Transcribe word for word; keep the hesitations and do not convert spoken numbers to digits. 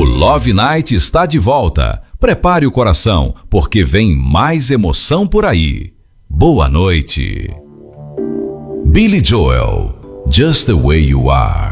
O Love Night está de volta. Prepare o coração, porque vem mais emoção por aí. Boa noite. Billy Joel, Just the Way You Are.